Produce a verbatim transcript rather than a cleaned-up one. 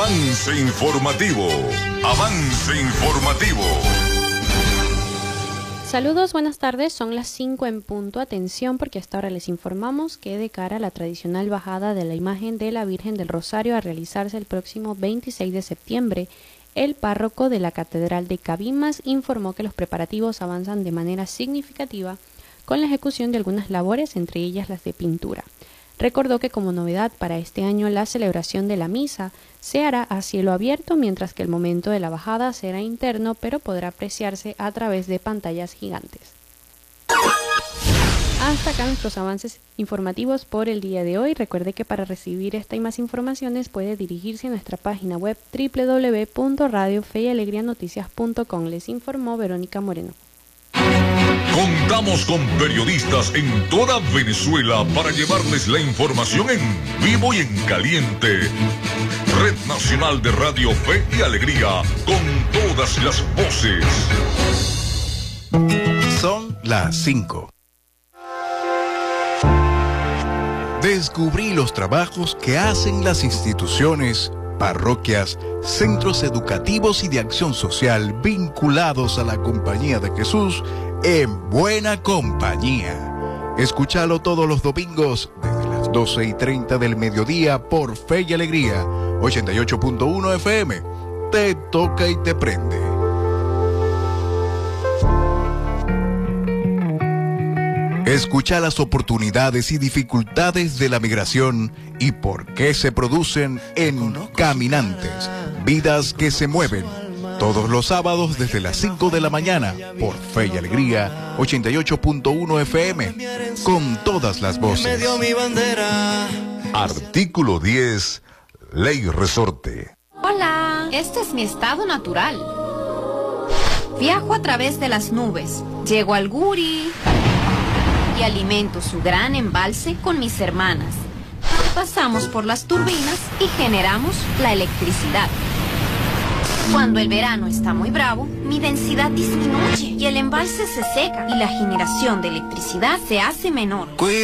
Avance informativo. Avance informativo. Saludos, buenas tardes, son las cinco en punto. Atención, porque hasta ahora les informamos que de cara a la tradicional bajada de la imagen de la Virgen del Rosario a realizarse el próximo veintiséis de septiembre, el párroco de la Catedral de Cabimas informó que los preparativos avanzan de manera significativa con la ejecución de algunas labores, entre ellas las de pintura. Recordó que como novedad para este año la celebración de la misa se hará a cielo abierto, mientras que el momento de la bajada será interno, pero podrá apreciarse a través de pantallas gigantes. Hasta acá nuestros avances informativos por el día de hoy. Recuerde que para recibir esta y más informaciones puede dirigirse a nuestra página web doble u doble u doble u punto radio fe y alegría noticias punto com. Les informó Verónica Moreno. Contamos con periodistas en toda Venezuela para llevarles la información en vivo y en caliente. Red Nacional de Radio Fe y Alegría, con todas las voces. Son las cinco. Descubrí los trabajos que hacen las instituciones, parroquias, centros educativos y de acción social vinculados a la Compañía de Jesús en Buena Compañía. Escúchalo todos los domingos desde las doce y treinta del mediodía por Fe y Alegría, ochenta y ocho punto uno F M. Te toca y te prende. Escucha las oportunidades y dificultades de la migración y por qué se producen en Caminantes, vidas que se mueven. Todos los sábados desde las cinco de la mañana por Fe y Alegría, ochenta y ocho punto uno F M, con todas las voces. Artículo diez, Ley Resorte. Hola, este es mi estado natural. Viajo a través de las nubes, llego al Guri y alimento su gran embalse con mis hermanas. Pasamos por las turbinas y generamos la electricidad. Cuando el verano está muy bravo, mi densidad disminuye y el embalse se seca y la generación de electricidad se hace menor.